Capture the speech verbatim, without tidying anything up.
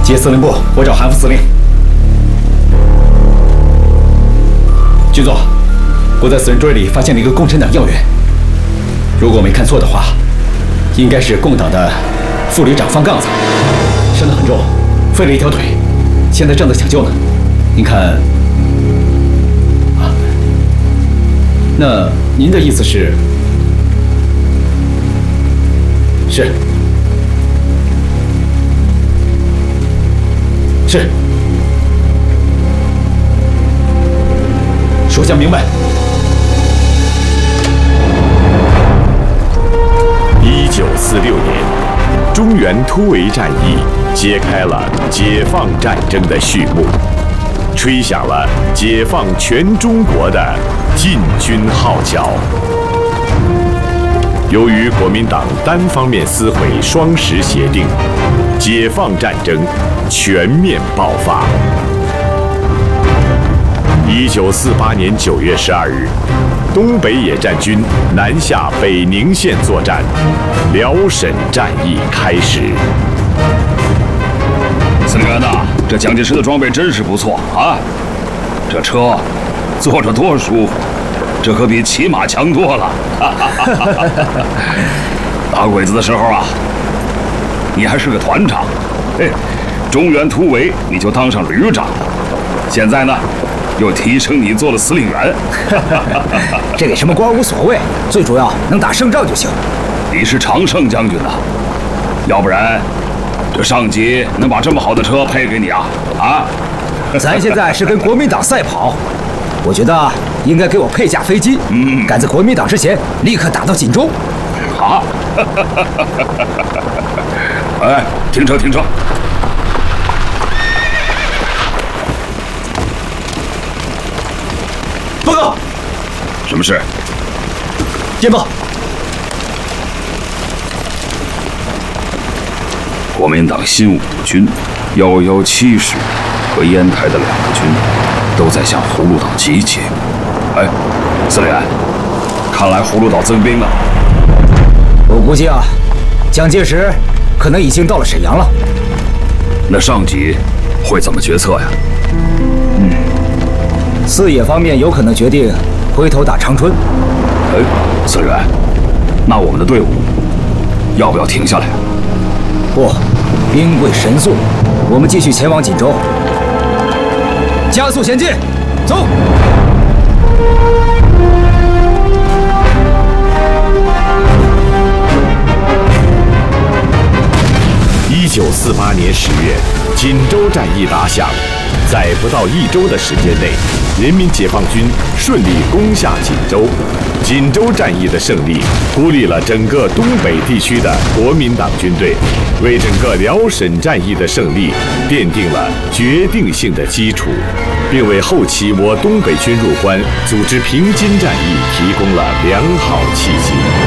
接司令部，我找韩副司令。军座，我在死人堆里发现了一个共产党要员，如果我没看错的话，应该是共党的副旅长方杠子，伤得很重，废了一条腿，现在正在抢救呢。您看，啊，那您的意思是？是。 是，属下明白。 一九四六年，中原突围战役揭开了解放战争的序幕，吹响了解放全中国的进军号角。由于国民党单方面撕毁双十协定，解放战争全面爆发。一九四八年九月十二日，东北野战军南下北宁县作战，辽沈战役开始。 司令员呐，这蒋介石的装备真是不错啊！这车坐着多舒服，这可比骑马强多了。打鬼子的时候啊，你还是个团长。 嘿，中原突围你就当上旅长了，现在呢，又提升你做了司令员。 这个什么官无所谓，最主要能打胜仗就行。 你是常胜将军呐，要不然这上级能把这么好的车配给你啊？啊？ 咱现在是跟国民党赛跑，我觉得应该给我配架飞机，嗯，赶在国民党之前立刻打到锦州。 好。哎，停车，停车！ 报告， 什么事？ 电报。 国民党新五军幺幺七师和烟台的两个军都在向葫芦岛集结。哎，司令员，看来葫芦岛增兵了。 我估计啊，蒋介石。 可能已经到了沈阳了， 那上级会怎么决策呀？ 嗯，四野方面有可能决定回头打长春。 哎，司令员，那我们的队伍要不要停下来？ 不，兵贵神速，我们继续前往锦州，加速前进，走。 一九四八年十月，锦州战役打响，在不到一周的时间内，人民解放军顺利攻下锦州。锦州战役的胜利，鼓励了整个东北地区的国民党军队，为整个辽沈战役的胜利奠定了决定性的基础，并为后期我东北军入关、组织平津战役提供了良好契机。